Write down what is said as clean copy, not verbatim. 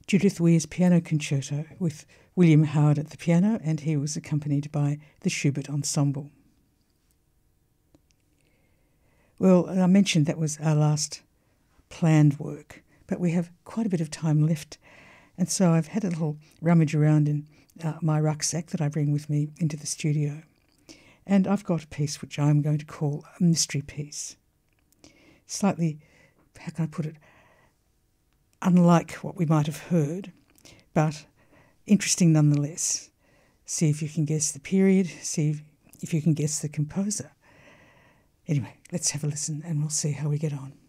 Judith Weir's Piano Concerto with William Howard at the piano, and he was accompanied by the Schubert Ensemble. Well, I mentioned that was our last planned work, but we have quite a bit of time left, and so I've had a little rummage around in my rucksack that I bring with me into the studio, and I've got a piece which I'm going to call a mystery piece. Slightly, how can I put it, unlike what we might have heard, but interesting nonetheless. See if you can guess the period, see if you can guess the composer. Anyway, let's have a listen and we'll see how we get on.